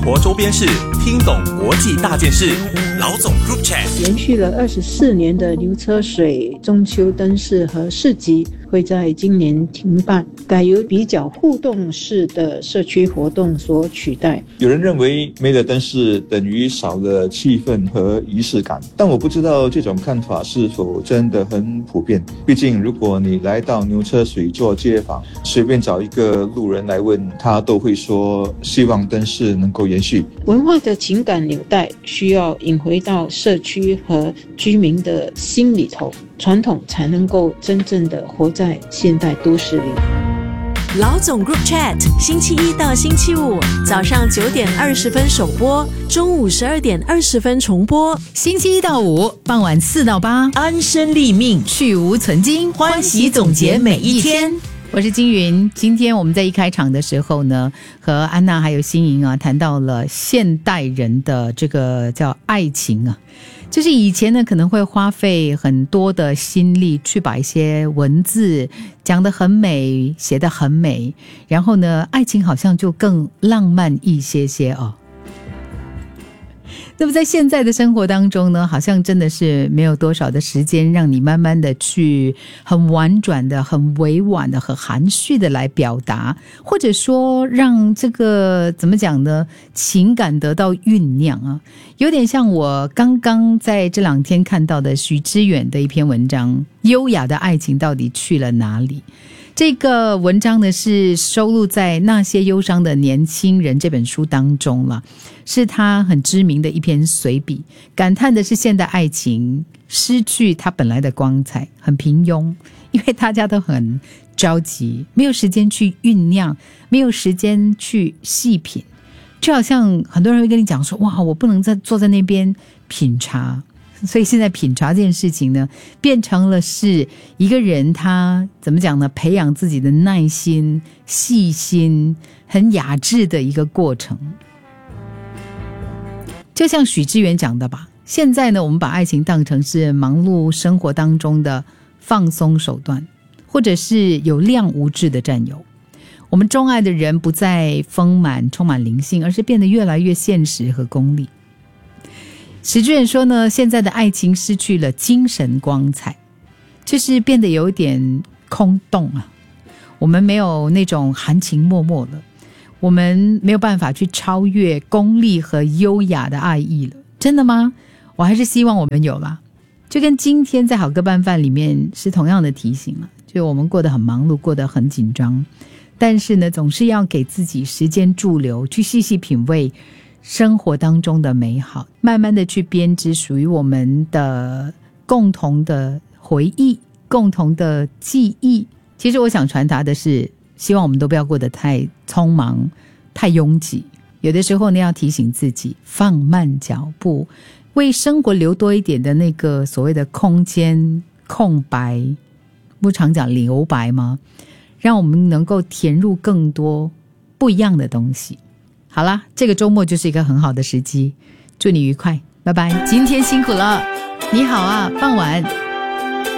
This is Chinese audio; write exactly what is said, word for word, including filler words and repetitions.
活周边事，听懂国际大件事。老总 Group Chat 延续了二十四年的牛车水中秋灯饰和市集会在今年停办，改由比较互动式的社区活动所取代。 有人认为没了灯饰等于少了气氛和仪式感，但我不知道这种看法是否真的很普遍。毕竟如果你来到牛车水做街访，随便找一个路人来问，他都会说希望灯饰能够延续。 文化的情感纽带需要引回到社区和居民的心里头，传统才能够真正的活在现代都市里。 老总 Group Chat 星期一到星期五早上九点二十分首播，中午十二点二十分重播。 星期一到五傍晚四到八， 安身立命， 去无存菁， 欢喜总结每一天。 我是金云。今天我们在一开场的时候呢，和安娜还有新莹啊谈到了现代人的这个叫爱情啊，就是以前呢可能会花费很多的心力去把一些文字讲得很美，写得很美，然后呢爱情好像就更浪漫一些些哦。那么在现在的生活当中呢，好像真的是没有多少的时间让你慢慢的去很婉转的、很委婉的、很含蓄的来表达，或者说让这个怎么讲呢，情感得到酝酿啊。有点像我刚刚在这两天看到的许知远的一篇文章《优雅的爱情到底去了哪里》。这个文章呢是收录在《那些忧伤的年轻人》这本书当中了，是他很知名的一篇随笔，感叹的是现代爱情失去它本来的光彩，很平庸，因为大家都很着急，没有时间去酝酿，没有时间去细品，就好像很多人会跟你讲说，哇，我不能再坐在那边品茶。所以现在品茶这件事情呢，变成了是一个人他怎么讲呢，培养自己的耐心、细心、很雅致的一个过程。就像许知远讲的吧，现在呢我们把爱情当成是忙碌生活当中的放松手段，或者是有量无质的占有。我们钟爱的人不再丰满充满灵性，而是变得越来越现实和功利。许知远说呢，现在的爱情失去了精神光彩，就是变得有点空洞啊。我们没有那种含情脉脉了，我们没有办法去超越功利和优雅的爱意了。真的吗？我还是希望我们有啦。就跟今天在好歌拌饭里面是同样的提醒了，就我们过得很忙碌，过得很紧张，但是呢总是要给自己时间驻留，去细细品味生活当中的美好，慢慢的去编织属于我们的共同的回忆，共同的记忆。其实我想传达的是，希望我们都不要过得太匆忙、太拥挤。有的时候呢，要提醒自己放慢脚步，为生活留多一点的那个所谓的空间、空白，不常讲留白吗？让我们能够填入更多不一样的东西。好啦，这个周末就是一个很好的时机，祝你愉快，拜拜。今天辛苦了，你好啊，傍晚。